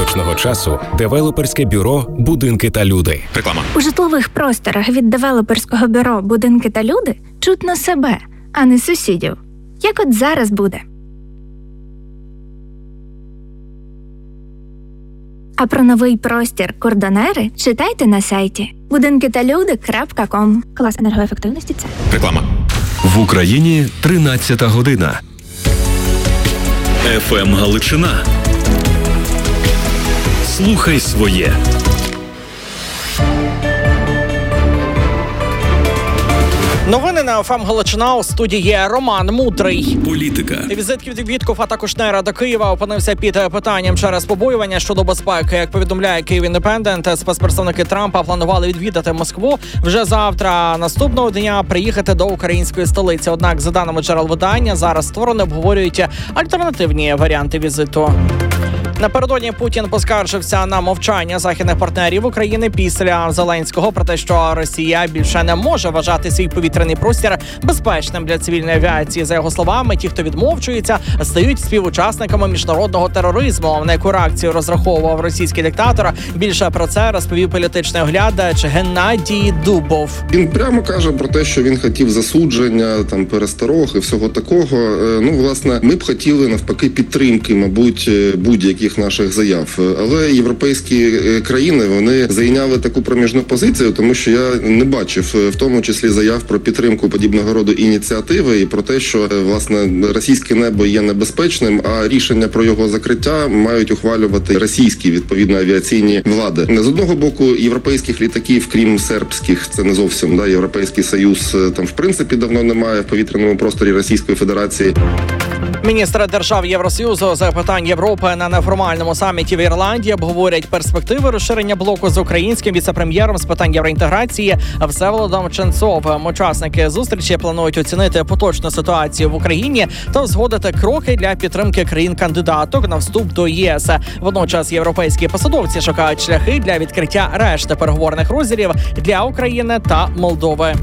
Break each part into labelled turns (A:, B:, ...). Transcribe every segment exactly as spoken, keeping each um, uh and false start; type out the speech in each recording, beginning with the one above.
A: поточного часу девелоперське бюро «Будинки та люди».
B: Реклама.
C: У житлових просторах від девелоперського бюро «Будинки та люди» чутно себе, а не сусідів. Як от зараз буде. А про новий простір «Кордонери» читайте на сайті будинки та люди крапка ком. Клас енергоефективності це.
B: Реклама.
D: В Україні тринадцята година. еф ем Галичина. Слухай своє.
E: Новини на еф ем Галичина. У студії є Роман Мудрий.
D: Політика.
E: Візит Квітков, а також Нера до Києва опинився під питанням через побоювання щодо безпеки. Як повідомляє Київ Індепендент, спецпредставники Трампа планували відвідати Москву вже завтра, наступного дня приїхати до української столиці. Однак, за даними джерел видання, зараз сторони обговорюють альтернативні варіанти візиту. Напередодні Путін поскаржився на мовчання західних партнерів України після Зеленського про те, що Росія більше не може вважати свій повітряний простір безпечним для цивільної авіації. За його словами, ті, хто відмовчується, стають співучасниками міжнародного тероризму. На яку реакцію розраховував російський диктатор? Більше про це розповів політичний оглядач Геннадій Дубов.
F: Він прямо каже про те, що він хотів засудження, там пересторог і всього такого. Ну, власне, ми б хотіли навпаки підтримки, мабуть, будь-яких наших заяв. Але європейські країни, вони зайняли таку проміжну позицію, тому що я не бачив в тому числі заяв про підтримку подібного роду ініціативи і про те, що, власне, російське небо є небезпечним, а рішення про його закриття мають ухвалювати російські, відповідно, авіаційні влади. З одного боку, європейських літаків, крім сербських, це не зовсім, да, Європейський Союз там, в принципі, давно немає в повітряному просторі Російської Федерації.
E: Міністри держав Євросоюзу з питань Європи на неформальному саміті в Ірландії обговорять перспективи розширення блоку з українським віце-прем'єром з питань євроінтеграції Всеволодом Ченцовим. Учасники зустрічі планують оцінити поточну ситуацію в Україні та узгодити кроки для підтримки країн-кандидаток на вступ до ЄС. Водночас європейські посадовці шукають шляхи для відкриття решти переговорних розділів для України та Молдови.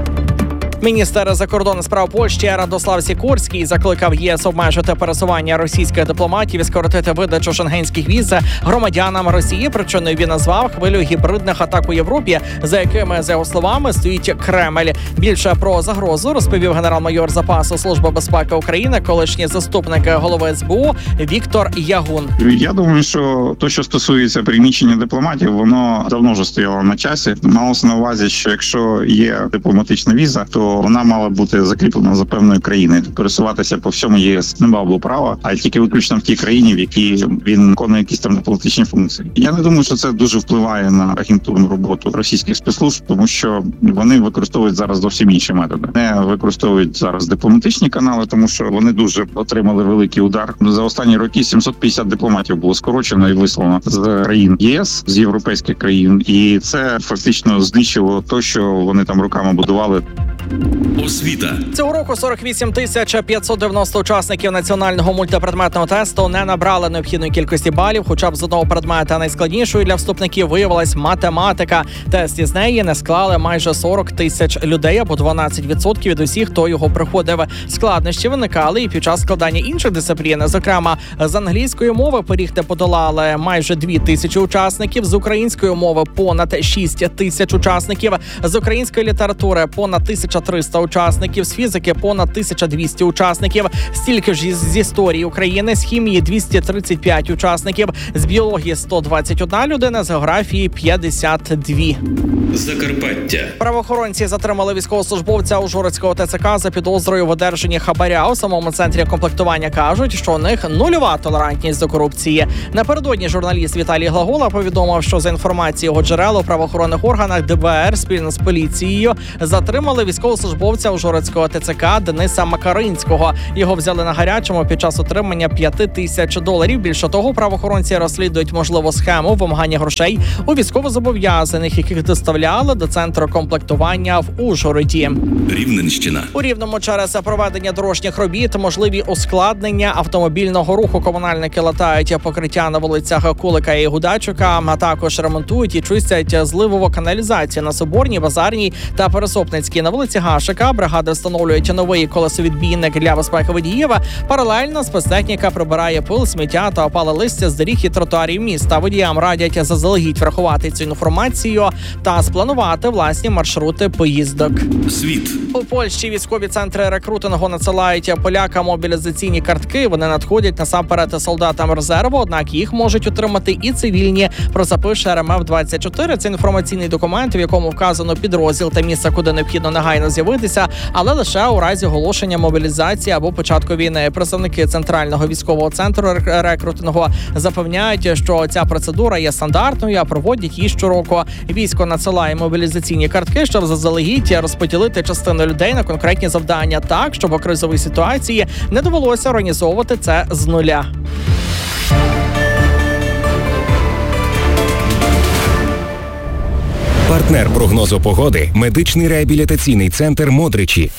E: Міністр закордонних справ Польщі Радослав Сікорський закликав ЄС обмежити пересування російських дипломатів і скоротити видачу шенгенських віз громадянам Росії. Причиною він назвав хвилю гібридних атак у Європі, за якими, за його словами, стоїть Кремль. Більше про загрозу розповів генерал-майор запасу Служби безпеки України, колишній заступник голови ес бе у Віктор Ягун.
G: Я думаю, що те, що стосується приміщення дипломатів, воно давно вже стояло на часі. Малося на увазі, що якщо є дипломатична віза, то вона мала бути закріплена за певною країною. Пересуватися по всьому ЄС не мав би права, а тільки виключно в тій країні, в якій він виконує якісь там дипломатичні функції. Я не думаю, що це дуже впливає на агентурну роботу російських спецслужб, тому що вони використовують зараз зовсім інші методи. Не використовують зараз дипломатичні канали, тому що вони дуже отримали великий удар. За останні роки сімсот п'ятдесят дипломатів було скорочено і вислано з країн ЄС, з європейських країн, і це фактично знищило те, що вони там роками будували.
D: Освіта.
E: Цього року сорок вісім тисяч п'ятсот дев'яносто учасників національного мультипредметного тесту не набрали необхідної кількості балів, хоча б з одного предмета. Найскладнішою для вступників виявилась математика. Тест із неї не склали майже сорок тисяч людей, або дванадцять відсотків від усіх, хто його проходив. Складнощі виникали і під час складання інших дисциплін. Зокрема, з англійської мови поріг не подолали майже дві тисячі учасників, з української мови понад шість тисяч учасників, з української літератури понад тисяча триста учасників, з фізики понад тисяча двісті учасників, стільки ж з історії України, з хімії двісті тридцять п'ять учасників, з біології сто двадцять одна людина, з географії п'ятдесят дві.
D: Закарпаття.
E: Правоохоронці затримали військовослужбовця Ужгородського те це ка за підозрою в одержанні хабаря. У самому центрі комплектування кажуть, що у них нульова толерантність до корупції. Напередодні журналіст Віталій Глагола повідомив, що за інформацією його джерел у правоохоронних органах де бе ер спільно з поліцією затримали військовослужбовця Ужгородського те це ка Дениса Макаринського. Його взяли на гарячому під час отримання п'яти тисяч доларів. Більше того, правоохоронці розслідують можливу схему вимагання грошей у військовозобов'язаних, яких доставляли до центру комплектування в Ужгороді.
D: Рівненщина.
E: У Рівному через проведення дорожніх робіт можливі ускладнення автомобільного руху. Комунальники латають покриття на вулицях Кулика і Гудачука, а також ремонтують і чистять зливову каналізацію на Соборній, Базарній та Пересопницькій. На вулиці місті Гашика бригади встановлюють новий колесовідбійник для безпеки водіїв. Паралельно спецтехніка прибирає пил, сміття та опале листя з доріг і тротуарів міста. Водіям радять заздалегідь врахувати цю інформацію та спланувати власні маршрути поїздок.
D: Світ.
E: У Польщі військові центри рекрутингу надсилають полякам мобілізаційні картки. Вони надходять насамперед солдатам резерву, однак їх можуть отримати і цивільні. Про це пише ар ем еф двадцять чотири. Це інформаційний документ, в якому вказано підрозділ та місце, куди необхідно негайно з'явитися, але лише у разі оголошення мобілізації або початку війни. Представники центрального військового центру рекрутингу запевняють, що ця процедура є стандартною, а проводять її щороку. Військо надсилає мобілізаційні картки, щоб заздалегідь розподілити частину людей на конкретні завдання так, щоб у кризовій ситуації не довелося організовувати це з нуля.
A: Партнер прогнозу погоди – медичний реабілітаційний центр «Модричі».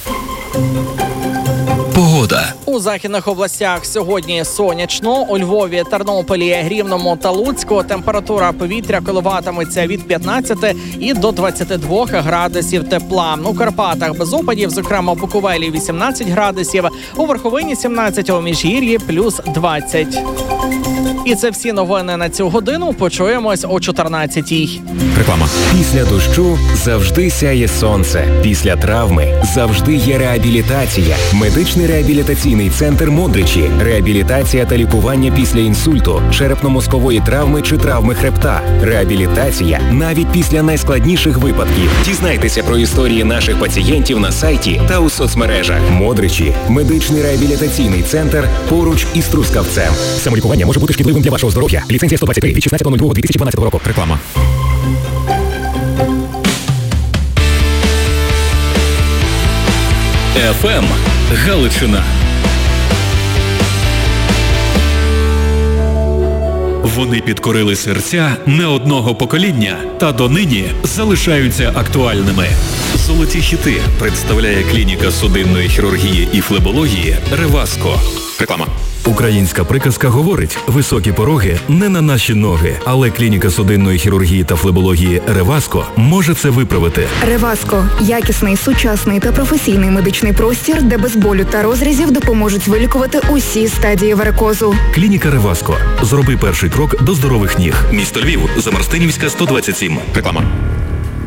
D: Погода.
E: У західних областях сьогодні сонячно. У Львові, Тернополі, Рівному та Луцьку температура повітря коливатиметься від п'ятнадцяти і до двадцяти двох градусів тепла. У Карпатах без опадів, зокрема в Буковелі вісімнадцять градусів, у Верховині сімнадцять, а у Міжгір'ї плюс двадцять. І це всі новини на цю годину. Почуємось о чотирнадцятій.
A: Реклама. Після дощу завжди сяє сонце. Після травми завжди є реабілітація. Медичний реабілітаційний центр «Модричі». Реабілітація та лікування після інсульту, черепно-мозкової травми чи травми хребта. Реабілітація навіть після найскладніших випадків. Дізнайтеся про історії наших пацієнтів на сайті та у соцмережах. «Модричі» – медичний реабілітаційний центр поруч із Трускавцем. Самолікування може бути шкідливим для вашого здоров'я. Ліцензія сто двадцять три від шістнадцятого лютого дві тисячі дванадцятого року. Реклама.
D: еф ем Галичина. Вони підкорили серця не одного покоління та донині залишаються актуальними. Золоті хіти представляє клініка судинної хірургії і флебології «Реваско». Реклама.
B: Українська приказка говорить: високі пороги не на наші ноги, але клініка судинної хірургії та флебології «Реваско» може це виправити.
H: «Реваско» – якісний, сучасний та професійний медичний простір, де без болю та розрізів допоможуть вилікувати усі стадії варикозу.
B: Клініка «Реваско». Зроби перший крок до здорових ніг.
D: Місто Львів, Замарстинівська, сто двадцять сім.
B: Реклама.